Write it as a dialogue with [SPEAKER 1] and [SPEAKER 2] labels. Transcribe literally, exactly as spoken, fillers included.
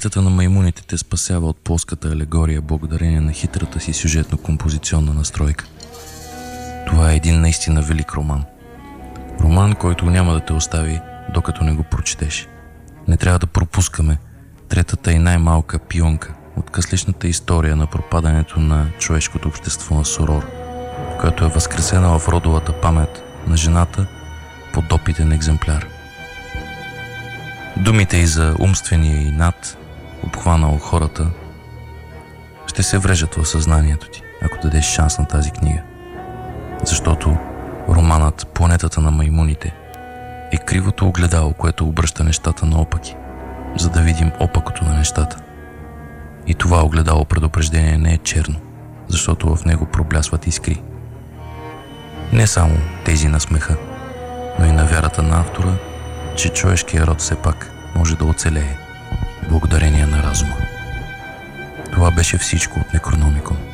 [SPEAKER 1] Планетата на маймуните те спасява от плоската алегория благодарение на хитрата си сюжетно-композиционна настройка. Това е един наистина велик роман. Роман, който няма да те остави, докато не го прочетеш. Не трябва да пропускаме третата и най-малка пионка от късличната история на пропадането на човешкото общество на Сорор, която е възкресена в родовата памет на жената подопитен екземпляр. Думите и за умствения инат, обхванал хората, ще се врежат в съзнанието ти, ако дадеш шанс на тази книга. Защото романът "Планетата на маймуните" е кривото огледало, което обръща нещата наопаки, за да видим опакото на нещата. И това огледало предупреждение не е черно, защото в него проблясват искри. Не само тези на смеха, но и на вярата на автора, че човешкият род все пак може да оцелее благодарение на разума. Това беше всичко от Некрономикон.